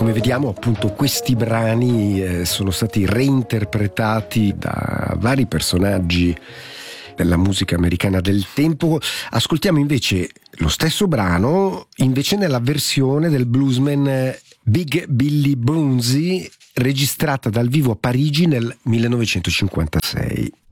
Come vediamo, appunto, questi brani sono stati reinterpretati da vari personaggi della musica americana del tempo. Ascoltiamo invece lo stesso brano, invece nella versione del bluesman Big Billy Broonzy, registrata dal vivo a Parigi nel 1956.